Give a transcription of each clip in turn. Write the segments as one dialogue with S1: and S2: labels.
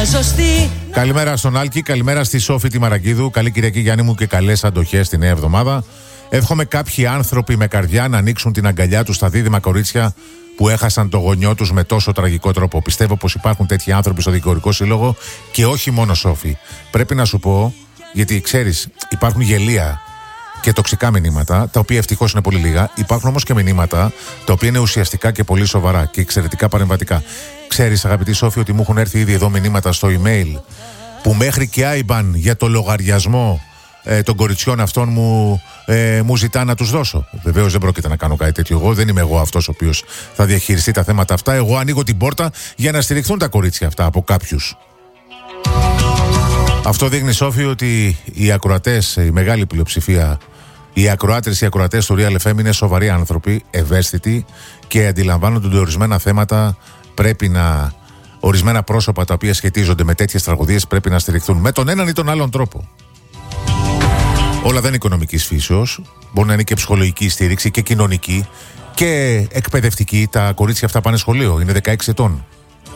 S1: ζωστή.
S2: Καλημέρα στον Άλκη, καλημέρα στη Σόφη τη Μαραγκίδου. Καλή Κυριακή Γιάννη μου και καλές αντοχές στη νέα εβδομάδα. Εύχομαι κάποιοι άνθρωποι με καρδιά να ανοίξουν την αγκαλιά τους στα δίδυμα κορίτσια που έχασαν το γονιό τους με τόσο τραγικό τρόπο. Πιστεύω πως υπάρχουν τέτοιοι άνθρωποι στο Δικηγορικό Σύλλογο και όχι μόνο, Σόφη. Πρέπει να σου πω, γιατί ξέρεις, υπάρχουν γελία και τοξικά μηνύματα, τα οποία ευτυχώς είναι πολύ λίγα. Υπάρχουν όμως και μηνύματα τα οποία είναι ουσιαστικά και πολύ σοβαρά και εξαιρετικά παρεμβατικά. Ξέρεις, αγαπητή Σόφη, ότι μου έχουν έρθει ήδη εδώ μηνύματα στο email που μέχρι και IBAN για το λογαριασμό των κοριτσιών αυτών μου ζητά να τους δώσω. Βεβαίως δεν πρόκειται να κάνω κάτι τέτοιο. Εγώ δεν είμαι εγώ αυτός ο οποίος θα διαχειριστεί τα θέματα αυτά. Εγώ ανοίγω την πόρτα για να στηριχθούν τα κορίτσια αυτά από κάποιους. Αυτό δείχνει, Σόφη, ότι οι ακροατές, η μεγάλη πλειοψηφία, οι ακροάτρες, οι ακροατές του Real FM είναι σοβαροί άνθρωποι, ευαίσθητοι και αντιλαμβάνονται ότι ορισμένα θέματα πρέπει να. Ορισμένα πρόσωπα τα οποία σχετίζονται με τέτοιες τραγωδίες πρέπει να στηριχθούν με τον έναν ή τον άλλον τρόπο. Όλα δεν είναι οικονομικής φύσεως. Μπορεί να είναι και ψυχολογική στήριξη και κοινωνική και εκπαιδευτική. Τα κορίτσια αυτά πάνε σχολείο, είναι 16 ετών.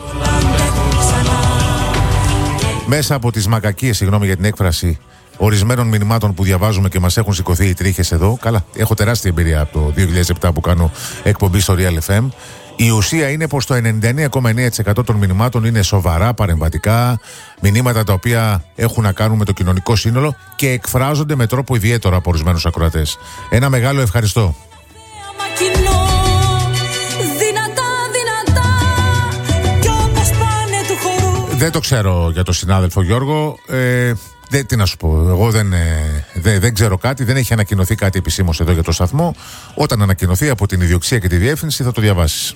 S2: Μέσα από τις μακακίες, συγγνώμη για την έκφραση, ορισμένων μηνυμάτων που διαβάζουμε και μας έχουν σηκωθεί οι τρίχες εδώ. Καλά, έχω τεράστια εμπειρία από το 2007 που κάνω εκπομπή στο Real FM. Η ουσία είναι πως το 99,9% των μηνυμάτων είναι σοβαρά, παρεμβατικά, μηνύματα τα οποία έχουν να κάνουν με το κοινωνικό σύνολο και εκφράζονται με τρόπο ιδιαίτερο από ορισμένους ακροατές. Ένα μεγάλο ευχαριστώ. Δεν το ξέρω για τον συνάδελφο Γιώργο. Τι να σου πω, εγώ δεν ξέρω κάτι, δεν έχει ανακοινωθεί κάτι επισήμως εδώ για το σταθμό. Όταν ανακοινωθεί από την ιδιοκτησία και τη διεύθυνση θα το διαβάσεις.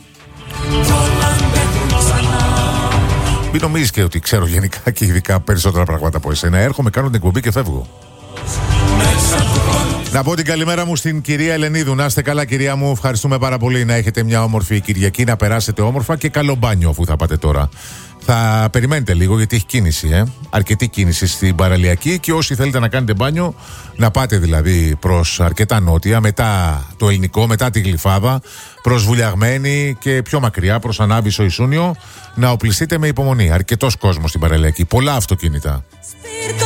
S2: Μην νομίζεις και ότι ξέρω γενικά και ειδικά περισσότερα πράγματα από εσένα. Έρχομαι, κάνω την εκπομπή και φεύγω. Να πω την καλημέρα μου στην κυρία Ελενίδου. Να είστε καλά, κυρία μου. Ευχαριστούμε πάρα πολύ. Να έχετε μια όμορφη Κυριακή, να περάσετε όμορφα και καλό μπάνιο αφού θα πάτε τώρα. Θα περιμένετε λίγο γιατί έχει κίνηση, αρκετή κίνηση στην παραλιακή και όσοι θέλετε να κάνετε μπάνιο, να πάτε δηλαδή προς αρκετά νότια, μετά το Ελληνικό, μετά τη Γλυφάδα, προς Βουλιαγμένη και πιο μακριά προς Ανάβησο Ισούνιο, να οπλιστείτε με υπομονή. Αρκετός κόσμος στην παραλιακή, πολλά αυτοκίνητα.